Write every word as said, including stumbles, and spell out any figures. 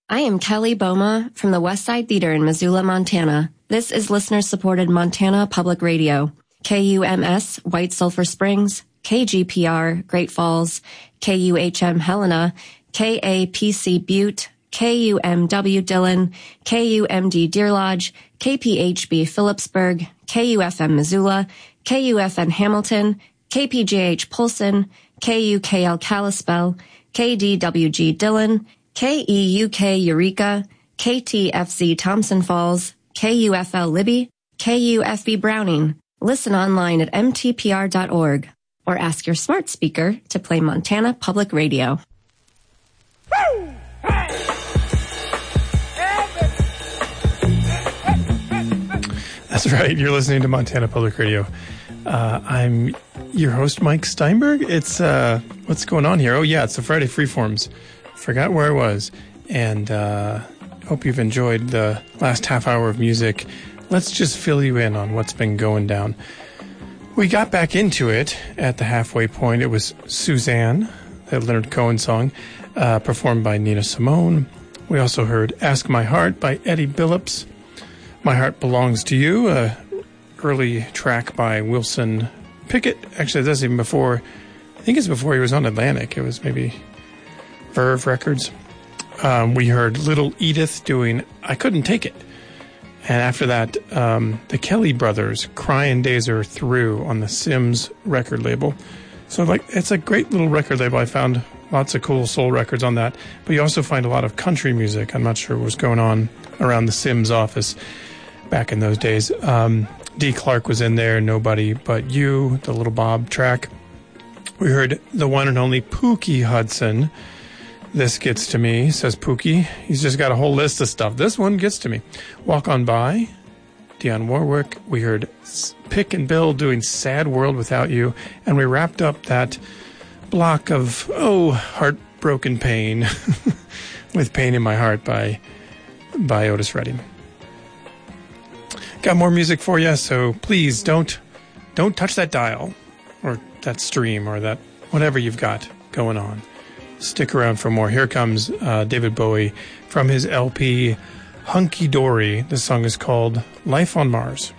I am Kelly Boma from the West Side Theater in Missoula, Montana. This is listener-supported Montana Public Radio. K U M S, White Sulphur Springs, K G P R, Great Falls, K U H M Helena, K A P C Butte, K U M W Dillon, K U M D Deer Lodge, K P H B Phillipsburg, K U F M Missoula, K U F N Hamilton, K P J H Polson, K U K L Kalispell, K D W G Dillon, K E U K Eureka, K T F Z Thompson Falls, K U F L Libby, K U F B Browning. Listen online at M T P R dot org or ask your smart speaker to play Montana Public Radio. That's right. You're listening to Montana Public Radio. Uh, I'm your host, Mike Steinberg. It's, uh, what's going on here? Oh, yeah, it's the Friday Freeforms. Forgot where I was. And uh, hope you've enjoyed the last half hour of music. Let's just fill you in on what's been going down. We got back into it at the halfway point. It was Suzanne, that Leonard Cohen song, uh, performed by Nina Simone. We also heard Ask My Heart by Eddie Billups. My Heart Belongs to You, a early track by Wilson Pickett. Actually, that's even before, I think it's before he was on Atlantic. It was maybe Verve Records. Um, we heard Little Edith doing I Couldn't Take It. And after that, um, the Kelly Brothers, Cryin' Days Are Through on the Sims record label. So like, it's a great little record label. I found lots of cool soul records on that. But you also find a lot of country music. I'm not sure what was going on around the Sims office back in those days. Um, Dee Clark was in there, Nobody But You, the Little Bob track. We heard the one and only Pookie Hudson. This Gets to Me, says Pookie. He's just got a whole list of stuff. This one gets to me. Walk On By, Dionne Warwick. We heard Pick and Bill doing Sad World Without You. And we wrapped up that block of, oh, heartbroken pain with Pain in My Heart by, by Otis Redding. Got more music for you, so please don't don't touch that dial or that stream or that whatever you've got going on. Stick around for more. Here comes uh, David Bowie from his L P Hunky Dory. This song is called Life on Mars.